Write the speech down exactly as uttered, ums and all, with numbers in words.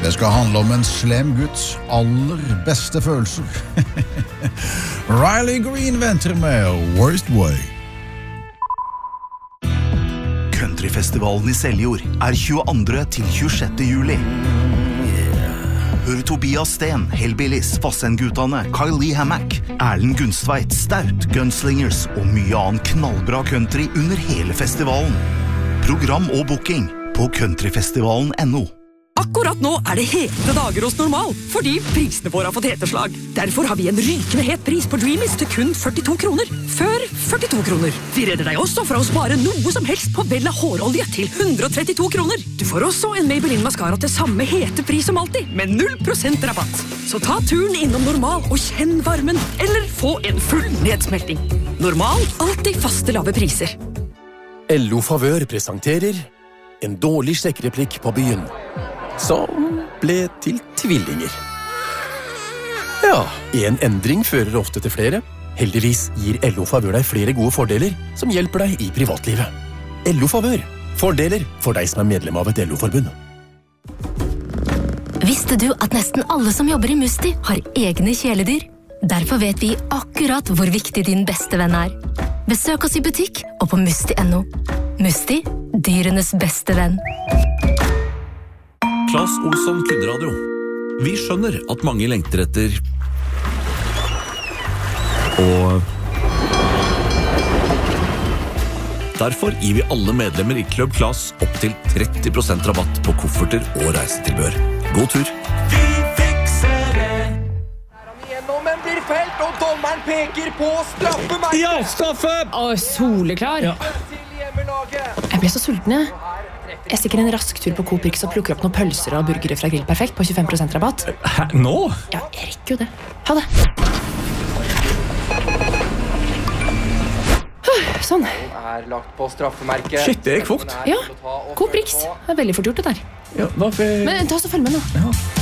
Det skal handle om en slem gutts aller beste følelser. Riley Green venter med Worst Way. Countryfestivalen i Seljord er tjueandre til tjuesjette juli. Hør Tobias Sten, Hellbillies, Vassendgutane, Kyle Lee Hammack, Erlend Gunstveit, Stout, Gunslingers og mye annen knallbra country under hele festivalen. Program og booking på countryfestivalen punktum no. Akkurat nå er det hete dager hos Normal, fordi prisene våre har fått heteslag. Derfor har vi en rykende het pris på Dreamies til kun førtito kroner. Før førtito kroner. Vi redder deg også fra å spare noe som helst på Bella hårolje til hundre og trettito kroner. Du får også en Maybelline Mascara til samme hete pris som alltid, med null prosent rabatt. Så ta turen innom Normal og kjenn varmen, eller få en full nedsmelting. Normal, alltid faste lave priser. L O Favør presenterer en dårlig slekkereplikk på byen, som ble til tvillinger. Ja, en endring fører ofte til flere. Heldigvis gir L O Favør deg flere gode fordeler som hjelper deg i privatlivet. L O Favør. Fordeler for deg som er medlem av et L O-forbund. Visste du at nesten alle som jobber i Musti har egne kjæledyr? Derfor vet vi akkurat hvor viktig din beste venn er. Besøk oss i butikk og på musti punktum no. Musti, dyrenes beste venn. Claes Olsson Kundradio. Vi skjønner at mange lengter etter og derfor gir vi alle medlemmer i Club Claes opp til tretti prosent rabatt på kofferter og reisetilbør. God tur! Vi fikser det! Her han igjennom en dirfelt, og dommeren peker på straffemerket! Ja, straffe! Å, soleklar! Ja. Jeg ble så sulten, jeg. Jeg stikker en rask tur på Coop Rix og plukker opp noen pølser og burgere fra Grill Perfekt på tjuefem prosent rabatt. Hæ, nå? Ja, jeg rekker jo det. Ha det. Sånn. Er lagt på straffemerket. Shit, det gikk fort. Ja, Coop Rix. Det er veldig fort gjort det der. Ja, hva for... Men ta oss og følg med nå. Ja.